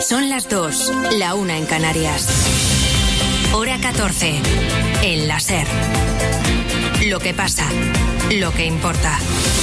Son las 2, la 1 en Canarias. Hora 14, en la SER. Lo que pasa, lo que importa.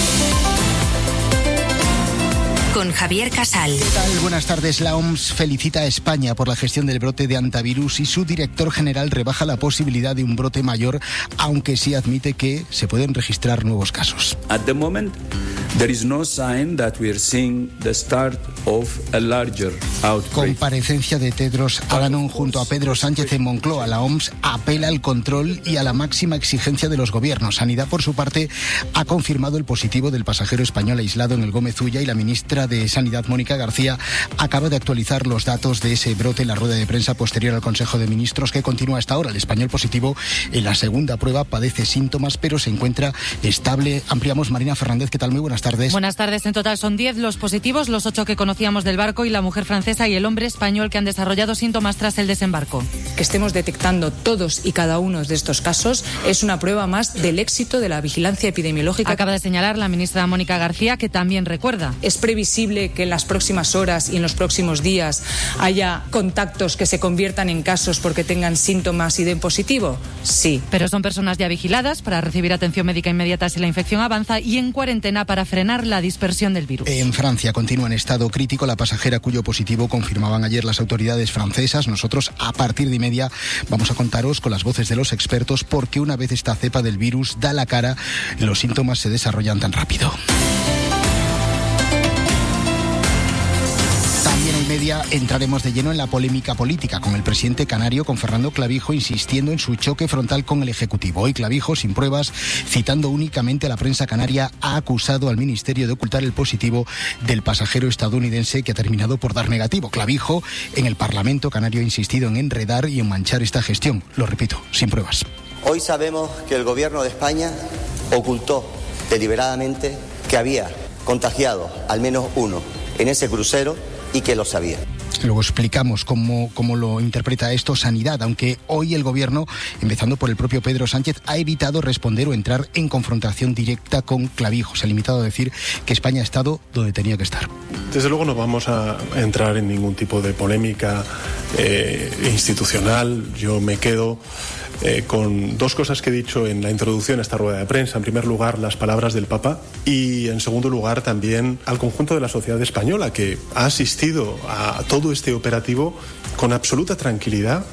Con Javier Casal. ¿Qué tal? Buenas tardes. La OMS felicita a España por la gestión del brote de hantavirus y su director general rebaja la posibilidad de un brote mayor, aunque sí admite que se pueden registrar nuevos casos. At the moment, there is no sign that we are seeing the start of a larger outbreak. Comparecencia de Tedros Adhanom junto a Pedro Sánchez en Moncloa. La OMS apela al control y a la máxima exigencia de los gobiernos. Sanidad, por su parte, ha confirmado el positivo del pasajero español aislado en el Gómez Ulla y la ministra de Sanidad, Mónica García, acaba de actualizar los datos de ese brote en la rueda de prensa posterior al Consejo de Ministros que continúa hasta ahora. El español positivo en la segunda prueba padece síntomas pero se encuentra estable. Ampliamos. Marina Fernández, ¿qué tal? Muy buenas tardes. Buenas tardes. En total son 10 los positivos, los 8 que conocíamos del barco y la mujer francesa y el hombre español que han desarrollado síntomas tras el desembarco. Que estemos detectando todos y cada uno de estos casos es una prueba más del éxito de la vigilancia epidemiológica. Acaba de señalar la ministra Mónica García, que también recuerda. Es previsible que en las próximas horas y en los próximos días haya contactos que se conviertan en casos porque tengan síntomas y den positivo. Sí. Pero son personas ya vigiladas para recibir atención médica inmediata si la infección avanza y en cuarentena para frenar la dispersión del virus. En Francia continúa en estado crítico la pasajera cuyo positivo confirmaban ayer las autoridades francesas. Nosotros a partir de 1:30 vamos a contaros con las voces de los expertos porque una vez esta cepa del virus da la cara, los síntomas se desarrollan tan rápido. También en 1:30 entraremos de lleno en la polémica política con el presidente canario, con Fernando Clavijo, insistiendo en su choque frontal con el Ejecutivo. Hoy Clavijo, sin pruebas, citando únicamente a la prensa canaria, ha acusado al Ministerio de ocultar el positivo del pasajero estadounidense que ha terminado por dar negativo. Clavijo, en el Parlamento canario, ha insistido en enredar y en manchar esta gestión. Lo repito, sin pruebas. Hoy sabemos que el Gobierno de España ocultó deliberadamente que había contagiado al menos uno en ese crucero y que lo sabía. Luego explicamos cómo lo interpreta esto Sanidad, aunque hoy el Gobierno, empezando por el propio Pedro Sánchez, ha evitado responder o entrar en confrontación directa con Clavijo. Se ha limitado a decir que España ha estado donde tenía que estar. Desde luego no vamos a entrar en ningún tipo de polémica institucional. Yo me quedo con dos cosas que he dicho en la introducción a esta rueda de prensa. En primer lugar, las palabras del Papa y, en segundo lugar, también al conjunto de la sociedad española que ha asistido a todo este operativo con absoluta tranquilidad.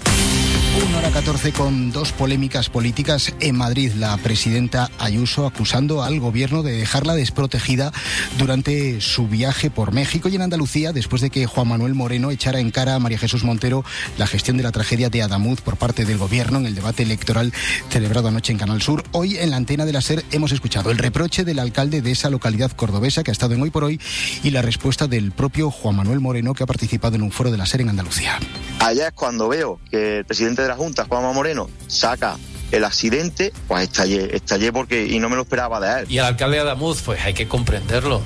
1:14 con dos polémicas políticas en Madrid. La presidenta Ayuso acusando al gobierno de dejarla desprotegida durante su viaje por México, y en Andalucía, después de que Juan Manuel Moreno echara en cara a María Jesús Montero la gestión de la tragedia de Adamuz por parte del gobierno en el debate electoral celebrado anoche en Canal Sur. Hoy en la antena de la SER hemos escuchado el reproche del alcalde de esa localidad cordobesa que ha estado en Hoy por Hoy y la respuesta del propio Juan Manuel Moreno, que ha participado en un foro de la SER en Andalucía. Allá es cuando veo que el presidente de la Junta, Juanma Moreno, saca el accidente, pues estallé porque y no me lo esperaba de él. Y al alcalde de Adamuz, pues hay que comprenderlo,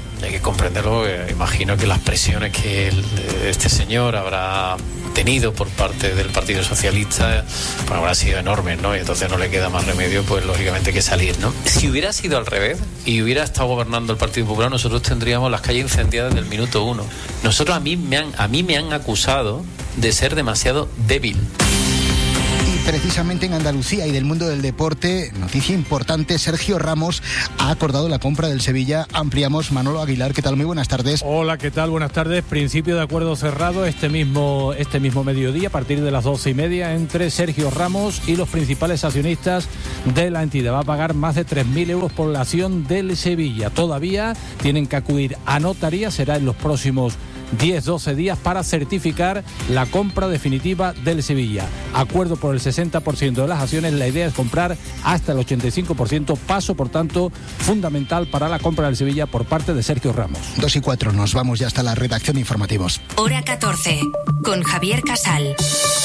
imagino que las presiones que este señor habrá tenido por parte del Partido Socialista pues habrán sido enormes, ¿no? Y entonces no le queda más remedio, pues lógicamente, que salir, ¿no? Si hubiera sido al revés y hubiera estado gobernando el Partido Popular, nosotros tendríamos las calles incendiadas desde el minuto 1. A mí me han acusado de ser demasiado débil. Precisamente en Andalucía y del mundo del deporte, noticia importante: Sergio Ramos ha acordado la compra del Sevilla. Ampliamos. Manolo Aguilar, ¿qué tal? Muy buenas tardes. Hola, ¿qué tal? Buenas tardes. Principio de acuerdo cerrado este mismo mediodía, a partir de las 12:30, entre Sergio Ramos y los principales accionistas de la entidad. Va a pagar más de 3.000 euros por la acción del Sevilla. Todavía tienen que acudir a notaría, será en los próximos 10-12 días para certificar la compra definitiva del Sevilla. Acuerdo por el 60% de las acciones. La idea es comprar hasta el 85%. Paso, por tanto, fundamental para la compra del Sevilla por parte de Sergio Ramos. 2:04, nos vamos ya hasta la redacción de informativos. Hora 14, con Javier Casal.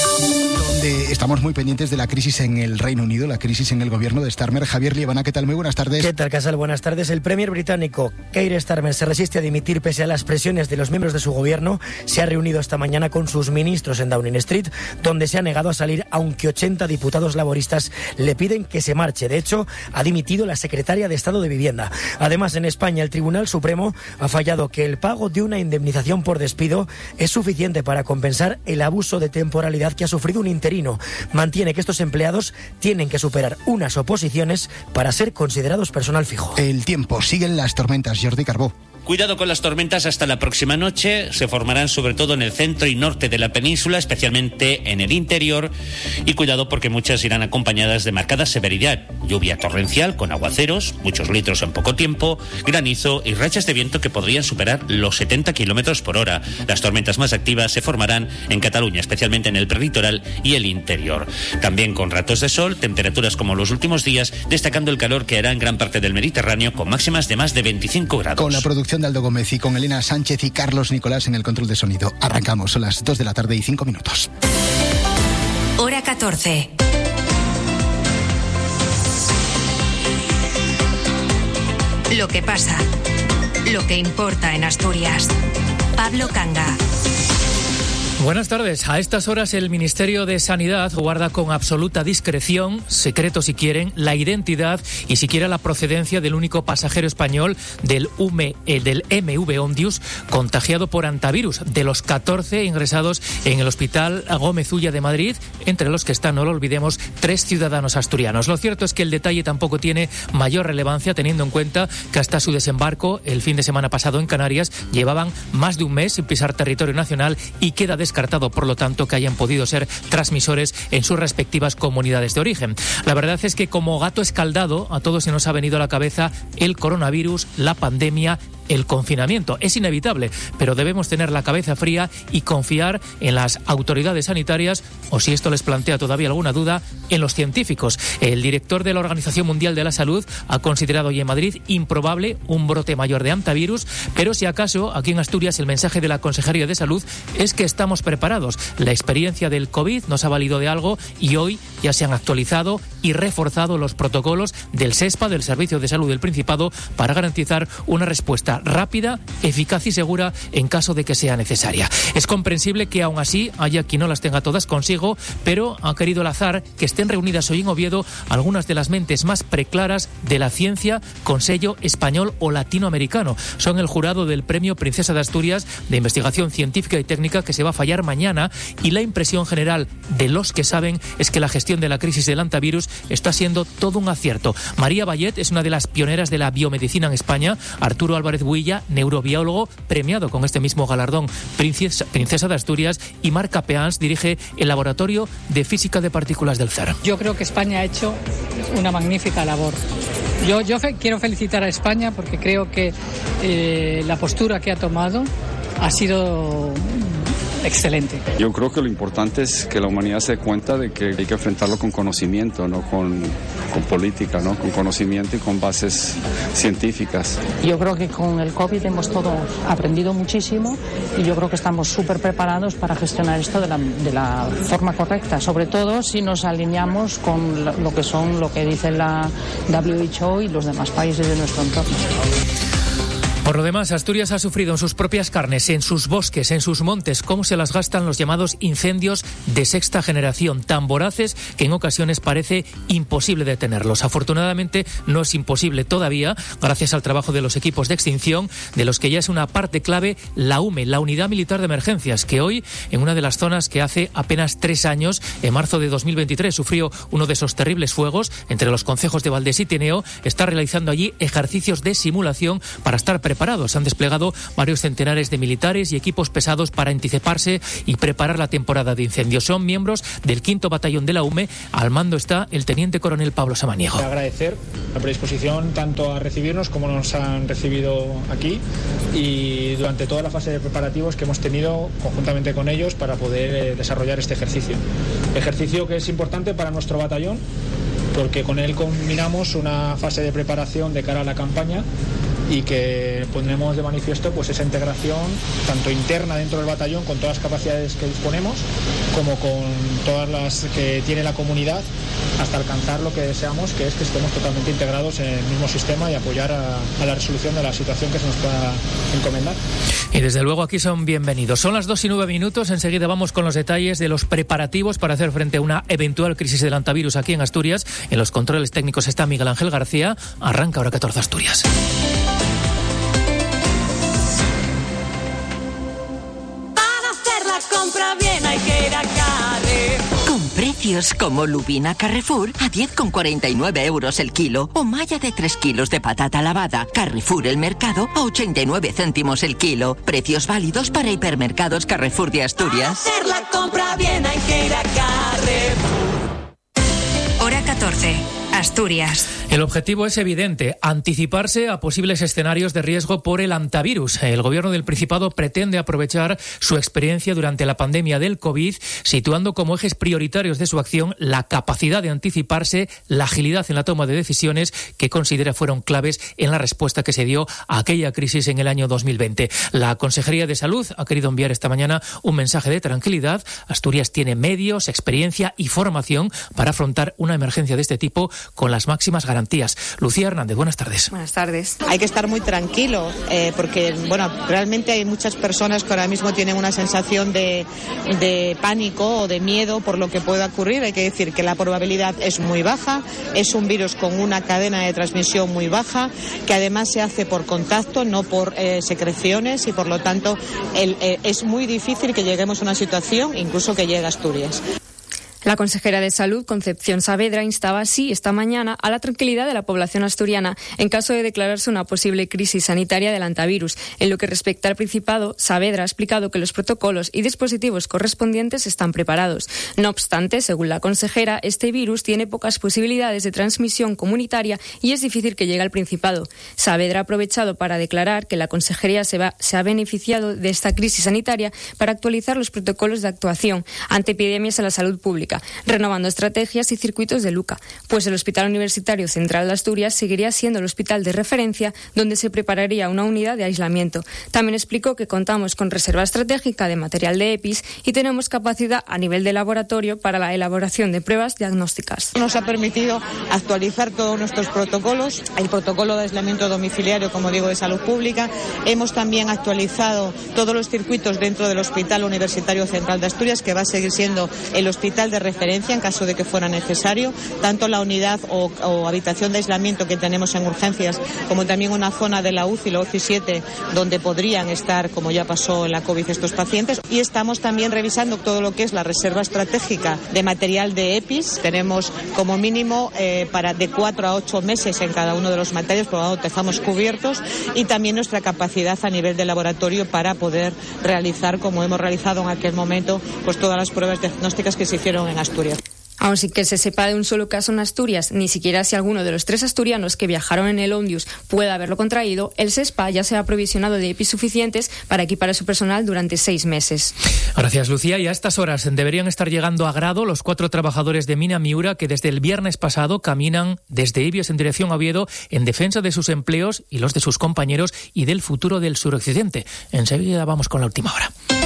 Donde estamos muy pendientes de la crisis en el Reino Unido, la crisis en el gobierno de Starmer. Javier Liebana, ¿qué tal? Muy buenas tardes. ¿Qué tal, Casal? Buenas tardes. El premier británico Keir Starmer se resiste a dimitir pese a las presiones de los miembros de su gobierno se ha reunido esta mañana con sus ministros en Downing Street, donde se ha negado a salir, aunque 80 diputados laboristas le piden que se marche. De hecho, ha dimitido la secretaria de Estado de Vivienda. Además, en España, el Tribunal Supremo ha fallado que el pago de una indemnización por despido es suficiente para compensar el abuso de temporalidad que ha sufrido un interino. Mantiene que estos empleados tienen que superar unas oposiciones para ser considerados personal fijo. El tiempo, siguen las tormentas. Jordi Carbó. Cuidado con las tormentas hasta la próxima noche. Se formarán sobre todo en el centro y norte de la península, especialmente en el interior. Y cuidado porque muchas irán acompañadas de marcada severidad. Lluvia torrencial con aguaceros, muchos litros en poco tiempo, granizo y rachas de viento que podrían superar los 70 kilómetros por hora. Las tormentas más activas se formarán en Cataluña, especialmente en el prelitoral y el interior. También con ratos de sol, temperaturas como los últimos días, destacando el calor que hará en gran parte del Mediterráneo con máximas de más de 25 grados. Con la producción de Aldo Gómez y con Elena Sánchez y Carlos Nicolás en el control de sonido. Arrancamos, son las 2 de la tarde y 5 minutos. Hora 14. Lo que pasa, lo que importa en Asturias. Pablo Canga. Buenas tardes. A estas horas el Ministerio de Sanidad guarda con absoluta discreción, secreto si quieren, la identidad y siquiera la procedencia del único pasajero español del MV Ondius contagiado por hantavirus, de los 14 ingresados en el Hospital Gómez Ulla de Madrid, entre los que están, no lo olvidemos, 3 ciudadanos asturianos. Lo cierto es que el detalle tampoco tiene mayor relevancia, teniendo en cuenta que hasta su desembarco el fin de semana pasado en Canarias llevaban más de un mes sin pisar territorio nacional y queda descartado, por lo tanto, que hayan podido ser transmisores en sus respectivas comunidades de origen. La verdad es que como gato escaldado a todos se nos ha venido a la cabeza el coronavirus, la pandemia, el confinamiento. Es inevitable, pero debemos tener la cabeza fría y confiar en las autoridades sanitarias, o si esto les plantea todavía alguna duda, en los científicos. El director de la Organización Mundial de la Salud ha considerado hoy en Madrid improbable un brote mayor de hantavirus, pero si acaso aquí en Asturias el mensaje de la Consejería de Salud es que estamos preparados. La experiencia del COVID nos ha valido de algo y hoy ya se han actualizado y reforzado los protocolos del SESPA, del Servicio de Salud del Principado, para garantizar una respuesta rápida, eficaz y segura en caso de que sea necesaria. Es comprensible que aún así haya quien no las tenga todas consigo, pero ha querido el azar que estén reunidas hoy en Oviedo algunas de las mentes más preclaras de la ciencia con sello español o latinoamericano. Son el jurado del Premio Princesa de Asturias de Investigación Científica y Técnica, que se va a fallar mañana, y la impresión general de los que saben es que la gestión de la crisis del hantavirus está siendo todo un acierto. María Vallet es una de las pioneras de la biomedicina en España. Arturo Álvarez Builla, neurobiólogo, premiado con este mismo galardón Princesa de Asturias, y Marc Capeans dirige el Laboratorio de Física de Partículas del CERN. Yo creo que España ha hecho una magnífica labor. Yo quiero felicitar a España porque creo que la postura que ha tomado ha sido excelente. Yo creo que lo importante es que la humanidad se dé cuenta de que hay que enfrentarlo con conocimiento, no con política, ¿no? Con conocimiento y con bases científicas. Yo creo que con el COVID hemos todos aprendido muchísimo y yo creo que estamos súper preparados para gestionar esto de la forma correcta, sobre todo si nos alineamos con lo que dice la WHO y los demás países de nuestro entorno. Por lo demás, Asturias ha sufrido en sus propias carnes, en sus bosques, en sus montes, cómo se las gastan los llamados incendios de sexta generación, tan voraces que en ocasiones parece imposible detenerlos. Afortunadamente no es imposible todavía, gracias al trabajo de los equipos de extinción, de los que ya es una parte clave la UME, la Unidad Militar de Emergencias, que hoy, en una de las zonas que hace apenas 3 años, en marzo de 2023, sufrió uno de esos terribles fuegos entre los concejos de Valdés y Tineo, está realizando allí ejercicios de simulación para estar preparados. Se han desplegado varios centenares de militares y equipos pesados para anticiparse y preparar la temporada de incendios. Son miembros del 5º Batallón de la UME. Al mando está el teniente coronel Pablo Samaniego. Agradecer la predisposición tanto a recibirnos como nos han recibido aquí y durante toda la fase de preparativos que hemos tenido conjuntamente con ellos para poder desarrollar este ejercicio. Ejercicio que es importante para nuestro batallón porque con él combinamos una fase de preparación de cara a la campaña y que pondremos de manifiesto pues esa integración tanto interna dentro del batallón con todas las capacidades que disponemos como con todas las que tiene la comunidad hasta alcanzar lo que deseamos, que es que estemos totalmente integrados en el mismo sistema y apoyar a la resolución de la situación que se nos pueda encomendar. Y desde luego aquí son bienvenidos. Son las 2:09, enseguida vamos con los detalles de los preparativos para hacer frente a una eventual crisis del hantavirus aquí en Asturias. En los controles técnicos está Miguel Ángel García. Arranca Hora 14 Asturias. Para hacer la compra bien hay que ir a Carrefour. Con precios como lubina Carrefour a 10,49 euros el kilo o malla de 3 kilos de patata lavada. Carrefour El Mercado a 89 céntimos el kilo. Precios válidos para hipermercados Carrefour de Asturias. Para hacer la compra bien hay que ir a Carrefour. Hora 14. Asturias. El objetivo es evidente, anticiparse a posibles escenarios de riesgo por el hantavirus. El Gobierno del Principado pretende aprovechar su experiencia durante la pandemia del COVID, situando como ejes prioritarios de su acción la capacidad de anticiparse, la agilidad en la toma de decisiones que considera fueron claves en la respuesta que se dio a aquella crisis en el año 2020. La Consejería de Salud ha querido enviar esta mañana un mensaje de tranquilidad. Asturias tiene medios, experiencia y formación para afrontar una emergencia de este tipo con las máximas garantías. Lucía Hernández, buenas tardes. Buenas tardes. Hay que estar muy tranquilo porque, realmente hay muchas personas que ahora mismo tienen una sensación de pánico o de miedo por lo que pueda ocurrir. Hay que decir que la probabilidad es muy baja, es un virus con una cadena de transmisión muy baja, que además se hace por contacto, no por secreciones, y por lo tanto es muy difícil que lleguemos a una situación, incluso que llegue a Asturias. La consejera de Salud, Concepción Saavedra, instaba así esta mañana a la tranquilidad de la población asturiana en caso de declararse una posible crisis sanitaria del hantavirus. En lo que respecta al Principado, Saavedra ha explicado que los protocolos y dispositivos correspondientes están preparados. No obstante, según la consejera, este virus tiene pocas posibilidades de transmisión comunitaria y es difícil que llegue al Principado. Saavedra ha aprovechado para declarar que la consejería se ha beneficiado de esta crisis sanitaria para actualizar los protocolos de actuación ante epidemias en la salud pública, renovando estrategias y circuitos de Luca, pues el Hospital Universitario Central de Asturias seguiría siendo el hospital de referencia donde se prepararía una unidad de aislamiento. También explicó que contamos con reserva estratégica de material de EPIs y tenemos capacidad a nivel de laboratorio para la elaboración de pruebas diagnósticas. Nos ha permitido actualizar todos nuestros protocolos, el protocolo de aislamiento domiciliario, como digo, de salud pública. Hemos también actualizado todos los circuitos dentro del Hospital Universitario Central de Asturias, que va a seguir siendo el hospital de referencia en caso de que fuera necesario, tanto la unidad o habitación de aislamiento que tenemos en urgencias como también una zona de la UCI, la UCI 7, donde podrían estar, como ya pasó en la COVID, estos pacientes. Y estamos también revisando todo lo que es la reserva estratégica de material de EPIs. Tenemos como mínimo para de 4 a 8 meses en cada uno de los materiales, por lo tanto dejamos cubiertos, y también nuestra capacidad a nivel de laboratorio para poder realizar, como hemos realizado en aquel momento, pues todas las pruebas diagnósticas que se hicieron en Asturias. Aun sin que se sepa de un solo caso en Asturias, ni siquiera si alguno de los 3 asturianos que viajaron en el Ondius pueda haberlo contraído, el SESPA ya se ha provisionado de EPIs suficientes para equipar a su personal durante 6 meses. Gracias, Lucía. Y a estas horas deberían estar llegando a Grado los 4 trabajadores de Mina Miura que desde el viernes pasado caminan desde Ibios en dirección a Oviedo en defensa de sus empleos y los de sus compañeros y del futuro del suroccidente. Enseguida vamos con la última hora.